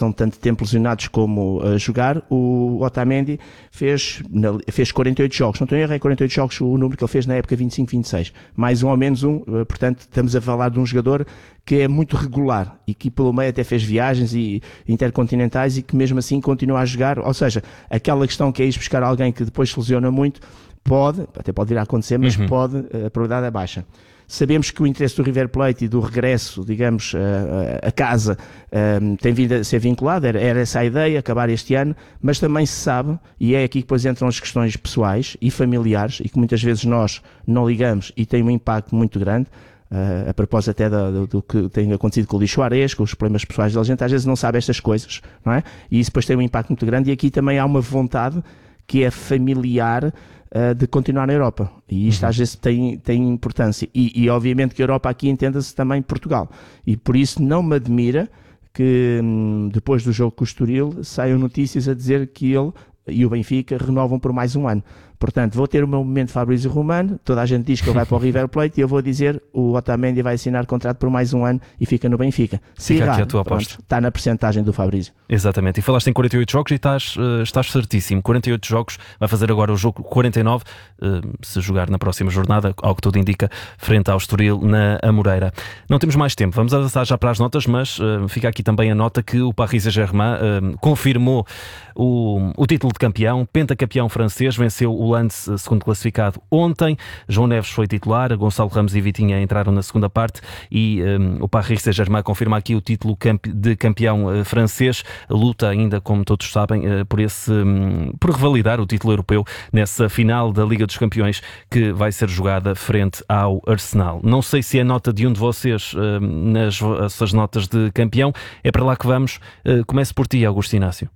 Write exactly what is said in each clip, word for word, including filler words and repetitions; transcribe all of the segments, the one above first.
estão tanto tempo lesionados como a jogar, o Otamendi fez, fez quarenta e oito jogos, não estou a errar, é quarenta e oito jogos o número que ele fez na época vinte e cinco vinte e seis, mais um ou menos um, portanto estamos a falar de um jogador que é muito regular e que pelo meio até fez viagens e intercontinentais e que mesmo assim continua a jogar, ou seja, aquela questão que é ir buscar alguém que depois se lesiona muito, pode, até pode vir a acontecer, mas uhum. pode, a probabilidade é baixa. Sabemos que o interesse do River Plate e do regresso, digamos, a, a casa um, tem vindo a ser vinculado, era, era essa a ideia, acabar este ano, mas também se sabe, e é aqui que depois entram as questões pessoais e familiares, e que muitas vezes nós não ligamos e tem um impacto muito grande, uh, a propósito até do, do que tem acontecido com o Luís Suárez, com os problemas pessoais da gente, às vezes não sabe estas coisas, não é? E isso depois tem um impacto muito grande, e aqui também há uma vontade que é familiar, Uh, de continuar na Europa, e isto uhum. às vezes tem, tem importância, e, e obviamente que a Europa aqui entenda-se também Portugal, e por isso não me admira que hum, depois do jogo com o Estoril saiam notícias a dizer que ele e o Benfica renovam por mais um ano. Portanto, vou ter o meu momento Fabrício Romano, toda a gente diz que ele vai para o River Plate e eu vou dizer o Otamendi vai assinar contrato por mais um ano e fica no Benfica. Se fica errar, aqui a tua aposta. Pronto, está na percentagem do Fabrício. Exatamente, e falaste em quarenta e oito jogos e estás, uh, estás certíssimo, quarenta e oito jogos, vai fazer agora o jogo quarenta e nove, uh, se jogar na próxima jornada, ao que tudo indica, frente ao Estoril na Amoreira. Não temos mais tempo, vamos avançar já para as notas, mas uh, fica aqui também a nota que o Paris Saint-Germain uh, confirmou o, o título de campeão, pentacampeão francês, venceu o Lens, segundo classificado, ontem. João Neves foi titular, Gonçalo Ramos e Vitinha entraram na segunda parte e um, o Paris Saint-Germain confirma aqui o título de campeão uh, francês, luta ainda, como todos sabem, uh, por, esse, um, por revalidar o título europeu nessa final da Liga dos Campeões que vai ser jogada frente ao Arsenal. Não sei se é nota de um de vocês uh, nas essas notas de campeão, é para lá que vamos. Uh, começo por ti, Augusto Inácio.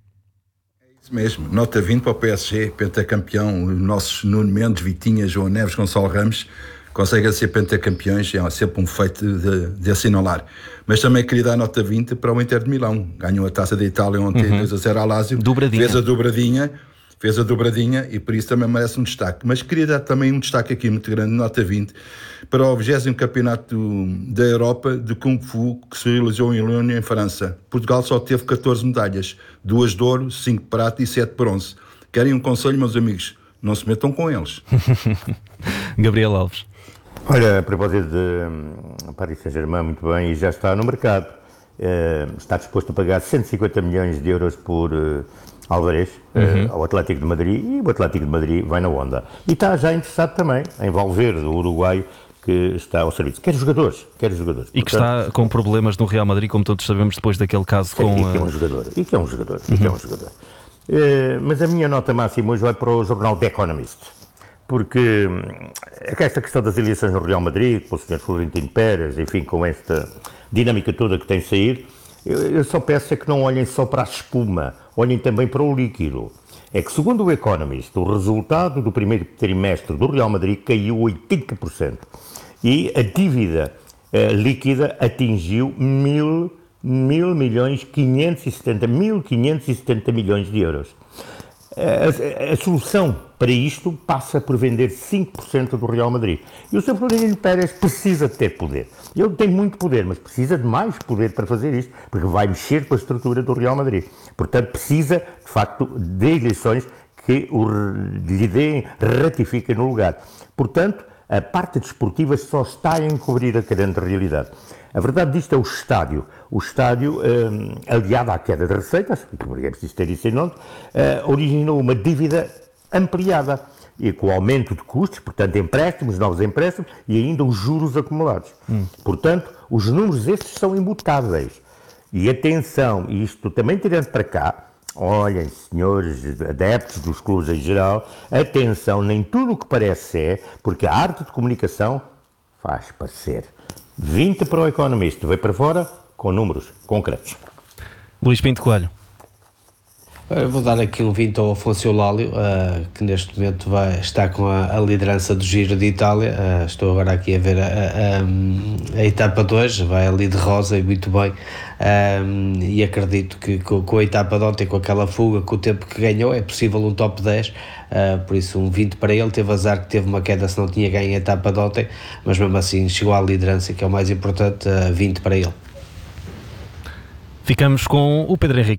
Isso mesmo, nota vinte para o P S G, pentacampeão, os nossos Nuno Mendes, Vitinha, João Neves, Gonçalo Ramos, conseguem ser pentacampeões, é sempre um feito de, de assinalar. Mas também queria dar nota vinte para o Inter de Milão, ganhou a Taça da Itália ontem, uhum. dois a zero ao Lazio, dobradinha. fez a dobradinha, fez a dobradinha e por isso também merece um destaque. Mas queria dar também um destaque aqui muito grande, nota vinte, para o vigésimo Campeonato da Europa de Kung Fu que se realizou em Lyon, em França. Portugal só teve catorze medalhas, duas de ouro, cinco de prata e sete de bronze. Querem um conselho, meus amigos? Não se metam com eles. Gabriel Alves. Olha, a propósito de Paris Saint-Germain, muito bem, e já está no mercado. Uh, está disposto a pagar cento e cinquenta milhões de euros por uh, Alvarez, uhum. uh, ao Atlético de Madrid, e o Atlético de Madrid vai na onda. E está já interessado também em Valverde, o uruguaio, que está ao serviço. Quer jogadores, quer jogadores. E que Portanto, está com problemas no Real Madrid, como todos sabemos, depois daquele caso com... E que é um jogador, e que é um jogador, uhum. e que é um jogador. Uh, mas a minha nota máxima hoje vai para o jornal The Economist, porque esta questão das eleições no Real Madrid, com o senhor Florentino Pérez, enfim, com esta dinâmica toda que tem saído, eu, eu só peço é que não olhem só para a espuma, olhem também para o líquido. É que, segundo o Economist, o resultado do primeiro trimestre do Real Madrid caiu oitenta por cento e a dívida uh, líquida atingiu mil, mil milhões, quinhentos e setenta, mil quinhentos e setenta milhões de euros. A, a, a solução para isto passa por vender cinco por cento do Real Madrid. E o senhor Florentino Pérez precisa de ter poder. Ele tem muito poder, mas precisa de mais poder para fazer isto, porque vai mexer com a estrutura do Real Madrid. Portanto, precisa, de facto, de eleições que o, lhe deem, ratifiquem no lugar. Portanto, a parte desportiva só está a encobrir a grande realidade. A verdade disto é o estádio. O estádio, um, aliado à queda de receitas, porque é preciso ter isso em nota, uh, originou uma dívida ampliada, e com o aumento de custos, portanto, empréstimos, novos empréstimos, e ainda os juros acumulados. Hum. Portanto, os números estes são imutáveis. E atenção, isto também tirando para cá, olhem, senhores adeptos dos clubes em geral, atenção, nem tudo o que parece é, porque a arte de comunicação faz parecer. vinte para o Economist, vai para fora com números concretos. Luís Pinto Coelho. Eu vou dar aqui um vinte ao Afonso Eulálio, uh, que neste momento vai, está com a, a liderança do Giro de Itália. Uh, estou agora aqui a ver a, a, a, a etapa dois, vai ali de rosa e muito bem. Um, e acredito que com, com a etapa de ontem, com aquela fuga, com o tempo que ganhou, é possível um top dez, uh, por isso um vinte para ele. Teve azar que teve uma queda se não tinha ganho a etapa de ontem, mas mesmo assim chegou à liderança, que é o mais importante, uh, vinte para ele. Ficamos com o Pedro Henrique.